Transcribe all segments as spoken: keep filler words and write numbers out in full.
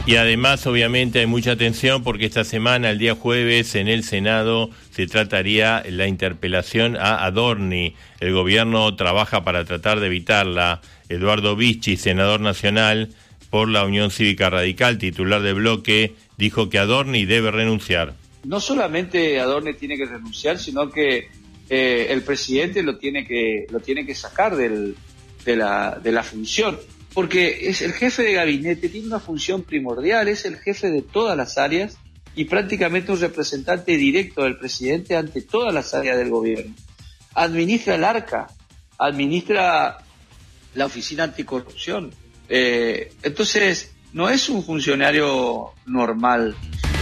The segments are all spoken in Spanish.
Y además, obviamente, hay mucha atención porque esta semana, el día jueves, en el Senado se trataría la interpelación a Adorni. El gobierno trabaja para tratar de evitarla. Eduardo Vicchi, senador nacional por la Unión Cívica Radical, titular de bloque, dijo que Adorni debe renunciar. No solamente Adorni tiene que renunciar, sino que eh, el presidente lo tiene que lo tiene que sacar del, de la de la función. Porque es el jefe de gabinete, tiene una función primordial, es el jefe de todas las áreas y prácticamente un representante directo del presidente ante todas las áreas del gobierno. Administra el ARCA, administra la Oficina Anticorrupción. Eh, entonces, no es un funcionario normal.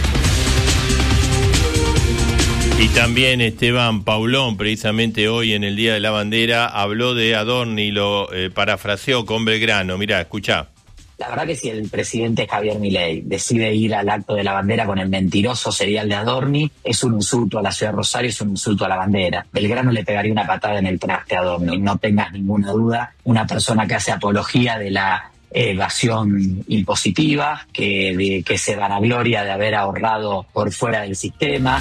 Y también Esteban Paulón, precisamente hoy en el Día de la Bandera, habló de Adorni, lo eh, parafraseó con Belgrano. Mirá, escuchá. La verdad que si el presidente Javier Milei decide ir al acto de la bandera con el mentiroso serial de Adorni, es un insulto a la ciudad de Rosario, es un insulto a la bandera. Belgrano le pegaría una patada en el traste a Adorni, no tengas ninguna duda. Una persona que hace apología de la evasión impositiva, que, de, que se vanagloria de haber ahorrado por fuera del sistema.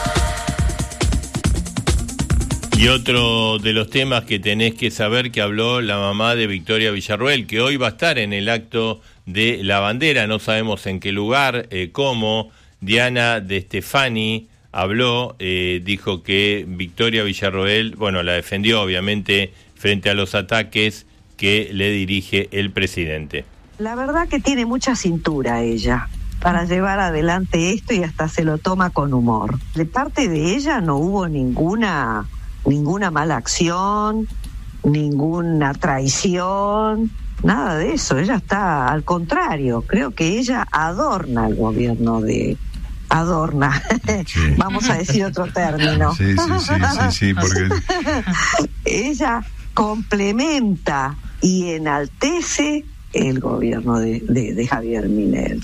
Y otro de los temas que tenés que saber que habló la mamá de Victoria Villarroel, que hoy va a estar en el acto de la bandera, no sabemos en qué lugar, eh, cómo. Diana De Stefani habló, eh, dijo que Victoria Villarroel, bueno, la defendió obviamente frente a los ataques que le dirige el presidente. La verdad que tiene mucha cintura ella para llevar adelante esto y hasta se lo toma con humor. De parte de ella no hubo ninguna... ninguna mala acción, ninguna traición, nada de eso. Ella está al contrario, creo que ella adorna el gobierno de... adorna, sí. Vamos a decir otro término. Sí, sí, sí, sí, sí, porque... ella complementa y enaltece el gobierno de, de, de Javier Milei.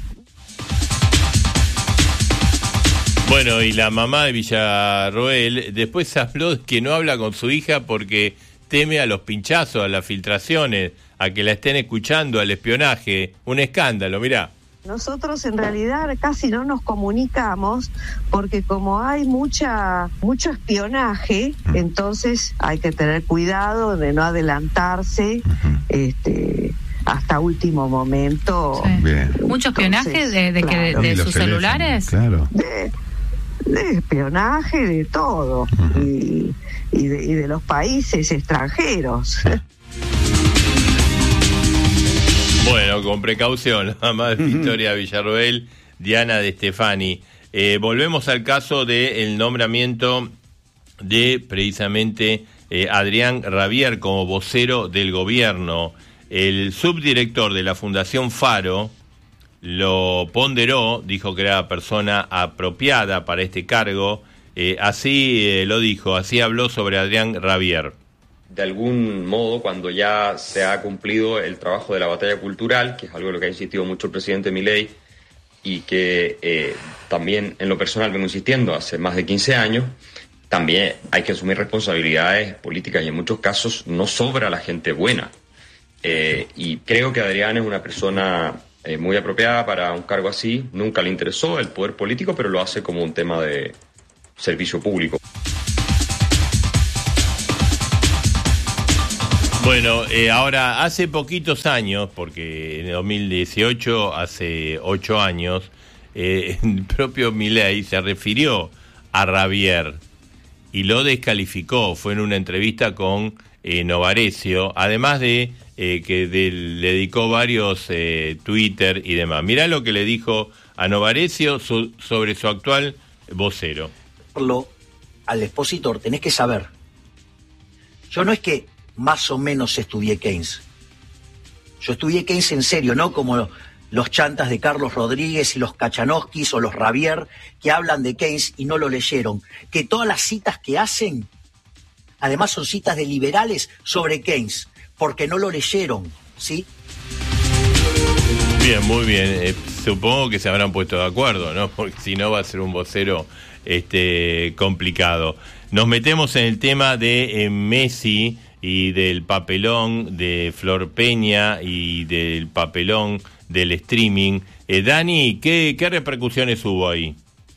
Bueno, y la mamá de Villarroel después habló de que no habla con su hija porque teme a los pinchazos, a las filtraciones, a que la estén escuchando, al espionaje. Un escándalo, mirá. Nosotros en realidad casi no nos comunicamos porque como hay mucha mucho espionaje, entonces hay que tener cuidado de no adelantarse, uh-huh. este hasta último momento. Sí. Bien. ¿Mucho espionaje entonces, de, de, claro. que, de, de sus celulares? Claro. De, de espionaje, de todo, uh-huh. y, y, de, y de los países extranjeros. Bueno, con precaución, la mamá de Victoria Villarroel, Diana De Stefani. Eh, volvemos al caso del nombramiento de precisamente eh, Adrián Rabier como vocero del gobierno. El subdirector de la Fundación Faro lo ponderó, dijo que era persona apropiada para este cargo, eh, así eh, lo dijo, así habló sobre Adrián Rabier. De algún modo, cuando ya se ha cumplido el trabajo de la batalla cultural, que es algo en lo que ha insistido mucho el presidente Milei, y que eh, también en lo personal vengo insistiendo hace más de quince años, también hay que asumir responsabilidades políticas y en muchos casos no sobra la gente buena. Eh, y creo que Adrián es una persona eh, muy apropiada para un cargo así. Nunca le interesó el poder político, pero lo hace como un tema de servicio público. Bueno, eh, ahora, hace poquitos años, porque en dos mil dieciocho, hace ocho años, eh, el propio Milei se refirió a Rabier y lo descalificó. Fue en una entrevista con eh, Novarecio, además de eh, que de, le dedicó varios eh, Twitter y demás. Mirá lo que le dijo a Novarecio su, sobre su actual vocero. Al expositor tenés que saber, yo no es que más o menos estudié Keynes. Yo estudié Keynes en serio, no como los chantas de Carlos Rodríguez y los Kachanowskis o los Rabier que hablan de Keynes y no lo leyeron. Que todas las citas que hacen, además son citas de liberales sobre Keynes, porque no lo leyeron, ¿sí? Bien, muy bien. Eh, supongo que se habrán puesto de acuerdo, ¿no? Porque si no va a ser un vocero este, complicado. Nos metemos en el tema de eh, Messi y del papelón de Flor Peña y del papelón del streaming. Eh, Dani, ¿qué, ¿qué repercusiones hubo ahí?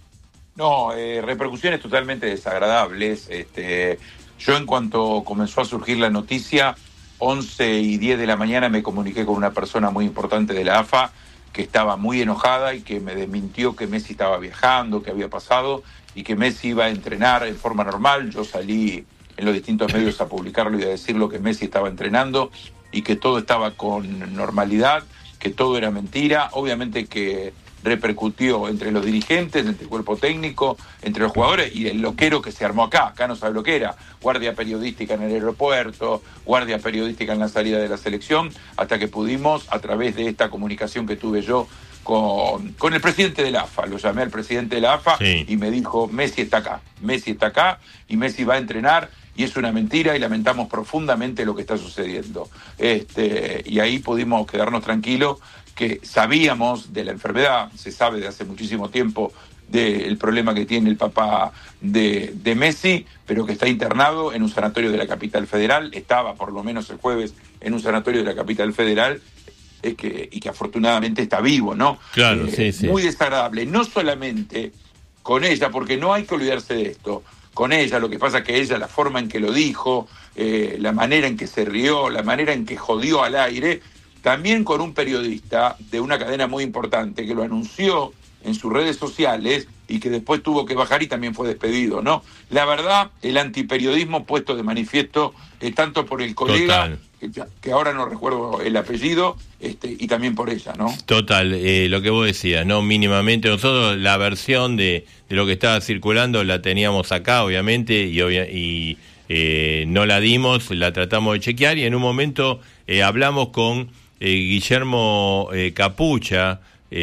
No, eh, repercusiones totalmente desagradables. Este, yo en cuanto comenzó a surgir la noticia, once y diez de la mañana me comuniqué con una persona muy importante de la A F A que estaba muy enojada y que me desmintió que Messi estaba viajando, que había pasado y que Messi iba a entrenar en forma normal. Yo salí en los distintos medios a publicarlo y a decirlo que Messi estaba entrenando y que todo estaba con normalidad, que todo era mentira. Obviamente que repercutió entre los dirigentes, entre el cuerpo técnico, entre los jugadores y el loquero que se armó acá. Acá no sabe lo que era. Guardia periodística en el aeropuerto, guardia periodística en la salida de la selección, hasta que pudimos, a través de esta comunicación que tuve yo con, con el presidente de la A F A, lo llamé al presidente de la A F A sí. y me dijo, Messi está acá, Messi está acá y Messi va a entrenar y es una mentira y lamentamos profundamente lo que está sucediendo. Este, y ahí pudimos quedarnos tranquilos, que sabíamos de la enfermedad, se sabe de hace muchísimo tiempo del problema que tiene el papá de, de Messi, pero que está internado en un sanatorio de la capital federal, estaba por lo menos el jueves en un sanatorio de la capital federal, eh, que, y que afortunadamente está vivo, ¿no? Claro, eh, sí, sí. Muy desagradable, no solamente con ella, porque no hay que olvidarse de esto, con ella, lo que pasa es que ella, la forma en que lo dijo, eh, la manera en que se rió, la manera en que jodió al aire, también con un periodista de una cadena muy importante que lo anunció en sus redes sociales y que después tuvo que bajar y también fue despedido, ¿no? La verdad, el antiperiodismo puesto de manifiesto eh, tanto por el colega, que, que ahora no recuerdo el apellido, este, y también por ella, ¿no? Total, eh, lo que vos decías, ¿no? Mínimamente, nosotros la versión de, de lo que estaba circulando la teníamos acá, obviamente, y, obvia, y eh, no la dimos, la tratamos de chequear y en un momento eh, hablamos con Eh, Guillermo eh, Capucha,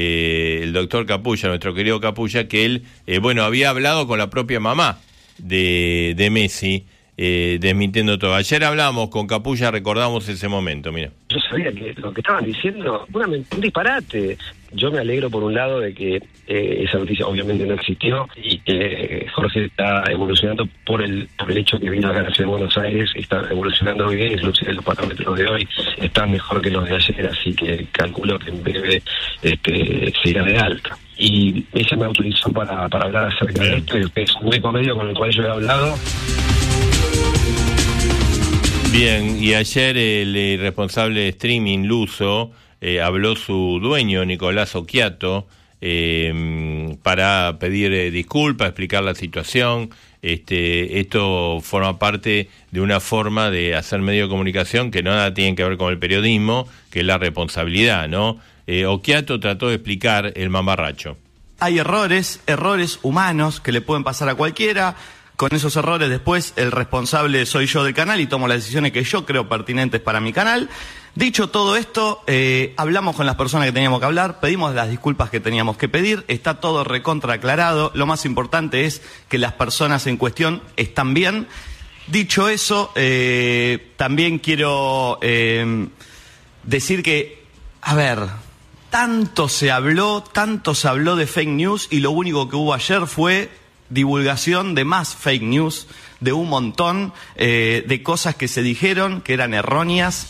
eh, el doctor Capucha, nuestro querido Capucha, que él, eh, bueno, había hablado con la propia mamá de, de Messi, eh, desmintiendo todo. Ayer hablamos con Capucha, recordamos ese momento, mira. Yo sabía que lo que estaban diciendo era un disparate. Yo me alegro por un lado de que eh, esa noticia obviamente no existió y que Jorge está evolucionando por el por el hecho que vino acá a la ciudad de Buenos Aires y está evolucionando muy bien, inclusive los parámetros de hoy están mejor que los de ayer, así que calculo que en breve este, se irá de alta. Y ella me autorizó para, para hablar acerca de esto, que es un único medio con el cual yo he hablado. Bien, y ayer el, el responsable de streaming luso eh, habló su dueño, Nicolás Occhiato, eh, para pedir eh, disculpas, explicar la situación. Este, esto forma parte de una forma de hacer medio de comunicación que nada tiene que ver con el periodismo, que es la responsabilidad, ¿no? Eh, Occhiato trató de explicar el mamarracho. Hay errores, errores humanos que le pueden pasar a cualquiera. Con esos errores después el responsable soy yo del canal y tomo las decisiones que yo creo pertinentes para mi canal. Dicho todo esto, eh, hablamos con las personas que teníamos que hablar, pedimos las disculpas que teníamos que pedir, está todo recontra aclarado, lo más importante es que las personas en cuestión están bien. Dicho eso, eh, también quiero eh, decir que, a ver, tanto se habló, tanto se habló de fake news y lo único que hubo ayer fue divulgación de más fake news, de un montón eh, de cosas que se dijeron que eran erróneas.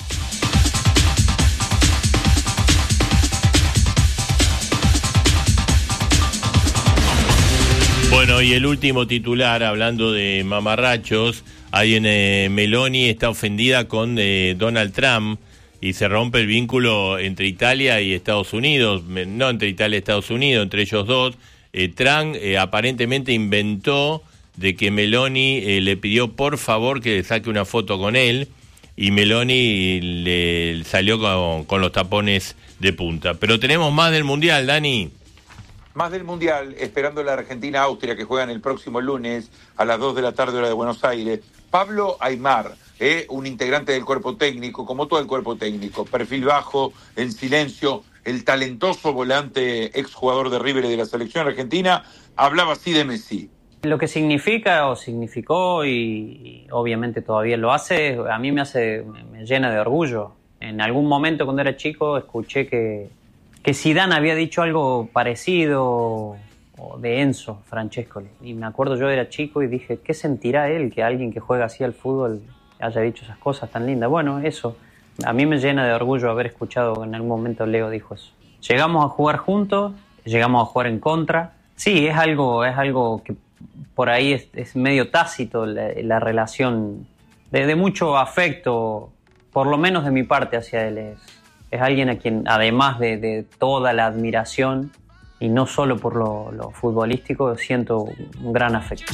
Bueno, y el último titular, hablando de mamarrachos, hay en eh, Meloni está ofendida con eh, Donald Trump y se rompe el vínculo entre Italia y Estados Unidos, no entre Italia y Estados Unidos, entre ellos dos. Eh, Trump eh, aparentemente inventó de que Meloni eh, le pidió por favor que le saque una foto con él y Meloni le salió con, con los tapones de punta. Pero tenemos más del Mundial, Dani. Más del Mundial, esperando la Argentina-Austria que juegan el próximo lunes a las dos de la tarde hora de Buenos Aires. Pablo Aimar, eh, un integrante del cuerpo técnico, como todo el cuerpo técnico, perfil bajo, en silencio, el talentoso volante exjugador de River y de la selección argentina, hablaba así de Messi. Lo que significa o significó y, y obviamente todavía lo hace, a mí me hace, me llena de orgullo. En algún momento cuando era chico escuché que, que Zidane había dicho algo parecido o de Enzo Francescoli. Y me acuerdo, yo era chico y dije, ¿qué sentirá él que alguien que juega así al fútbol haya dicho esas cosas tan lindas? Bueno, eso. A mí me llena de orgullo haber escuchado que en algún momento Leo dijo eso. llegamos a jugar juntos, llegamos a jugar en contra. Sí, es algo, es algo que por ahí es, es medio tácito la, la relación de, de mucho afecto, por lo menos de mi parte hacia él. Es, es alguien a quien, además de, de toda la admiración, y no solo por lo, lo futbolístico, siento un gran afecto.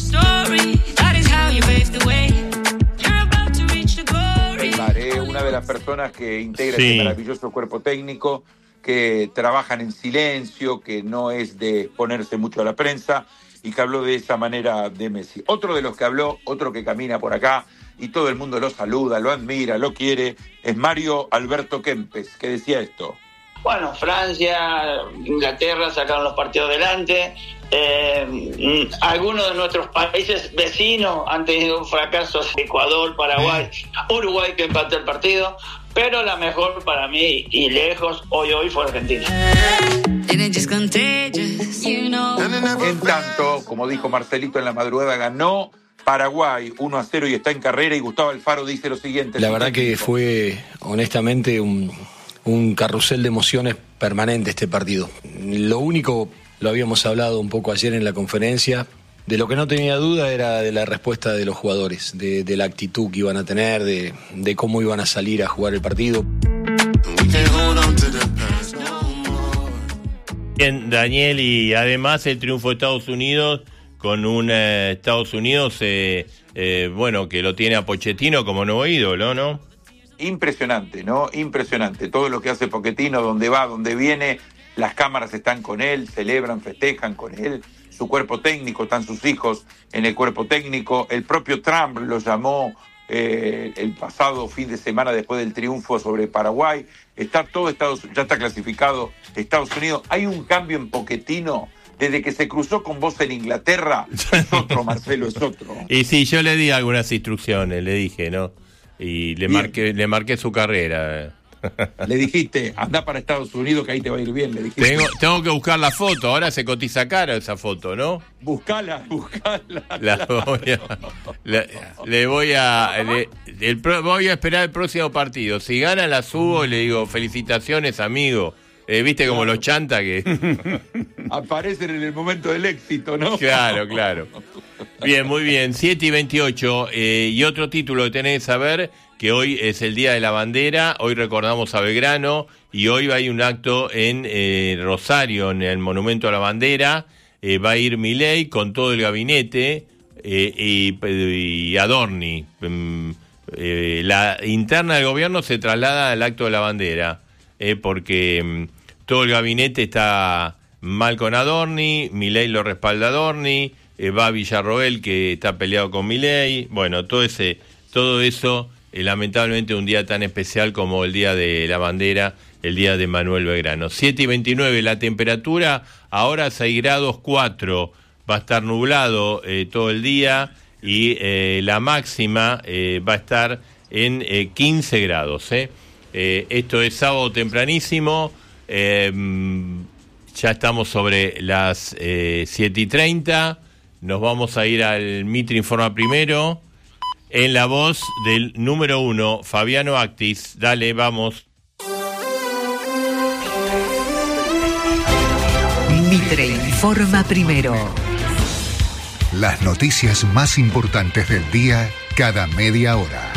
Una de las personas que integra Sí. este maravilloso cuerpo técnico, que trabajan en silencio, que no es de ponerse mucho a la prensa, y que habló de esa manera de Messi. Otro de los que habló, otro que camina por acá, y todo el mundo lo saluda, lo admira, lo quiere, es Mario Alberto Kempes, que decía esto. Bueno, Francia, Inglaterra sacaron los partidos adelante. Eh, algunos de nuestros países vecinos han tenido un fracaso, Ecuador, Paraguay, Uruguay, que empató el partido, pero la mejor para mí y lejos hoy hoy fue Argentina. En tanto, como dijo Marcelito en la madrugada, ganó Paraguay uno a cero y está en carrera, y Gustavo Alfaro dice lo siguiente. La verdad que fue, honestamente, un, un carrusel de emociones permanente este partido. Lo único, lo habíamos hablado un poco ayer en la conferencia, de lo que no tenía duda era de la respuesta de los jugadores, de, de la actitud que iban a tener, de, de cómo iban a salir a jugar el partido. Bien, Daniel, y además el triunfo de Estados Unidos con un eh, Estados Unidos, eh, eh, bueno, que lo tiene a Pochettino como nuevo ídolo, ¿no? Impresionante, ¿no? Impresionante. Todo lo que hace Pochettino, donde va, donde viene, las cámaras están con él, celebran, festejan con él. Su cuerpo técnico, están sus hijos en el cuerpo técnico. El propio Trump lo llamó eh, el pasado fin de semana después del triunfo sobre Paraguay. Está todo Estados, ya está clasificado Estados Unidos. Hay un cambio en Pochettino desde que se cruzó con vos en Inglaterra. Es otro, Marcelo, es otro. Y sí, yo le di algunas instrucciones, le dije, ¿no? Y le marqué, le marqué su carrera. Le dijiste, anda para Estados Unidos que ahí te va a ir bien, le dijiste. Tengo, tengo que buscar la foto, ahora se cotiza caro esa foto, ¿no? Buscala, buscala. La voy a, la- le voy a le- el pro- voy a esperar el próximo partido. Si gana la subo y le digo, felicitaciones, amigo. Eh, ¿Viste como los chanta que...? Aparecen en el momento del éxito, ¿no? Claro, claro. Bien, muy bien. siete y veintiocho. Eh, y otro título que tenés que saber, que hoy es el Día de la Bandera. Hoy recordamos a Belgrano. Y hoy va a ir un acto en eh, Rosario, en el Monumento a la Bandera. Eh, va a ir Milei con todo el gabinete eh, y, y Adorni. Mm, eh, la interna del gobierno se traslada al acto de la bandera. Eh, porque mm, todo el gabinete está mal con Adorni, Milei lo respalda a Adorni, eh, va Villarroel que está peleado con Milei, bueno, todo ese, todo eso, eh, lamentablemente un día tan especial como el Día de la Bandera, el Día de Manuel Belgrano. siete y veintinueve, la temperatura ahora seis grados cuatro, va a estar nublado eh, todo el día y eh, la máxima eh, va a estar en eh, quince grados, ¿eh? Eh, esto es sábado tempranísimo, eh, ya estamos sobre las eh, siete y treinta, nos vamos a ir al Mitre Informa primero, en la voz del número uno, Fabiano Actis. Dale, vamos. Mitre Informa primero. Las noticias más importantes del día cada media hora.